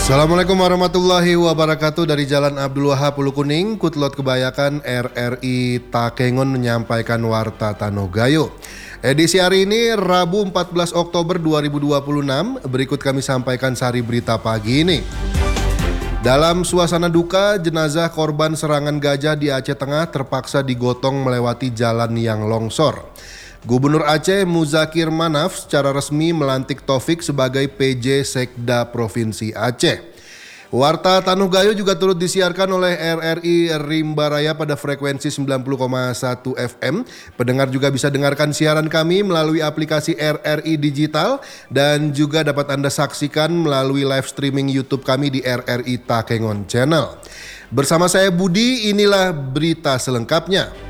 Assalamualaikum warahmatullahi wabarakatuh. Dari Jalan Abdul Wahab Ulu Kuning, Kutlot Kebayakan RRI Takengon menyampaikan Warta Tanogayo. Edisi hari ini Rabu 14 Oktober 2026. Berikut kami sampaikan sari berita pagi ini. Dalam suasana duka, jenazah korban serangan gajah di Aceh Tengah terpaksa digotong melewati jalan yang longsor. Gubernur Aceh Muzakir Manaf secara resmi melantik Taufik sebagai PJ Sekda Provinsi Aceh. Warta Tanogayo juga turut disiarkan oleh RRI Rimba Raya pada frekuensi 90,1 FM. Pendengar juga bisa dengarkan siaran kami melalui aplikasi RRI Digital dan juga dapat Anda saksikan melalui live streaming YouTube kami di RRI Takengon Channel. Bersama saya Budi, inilah berita selengkapnya.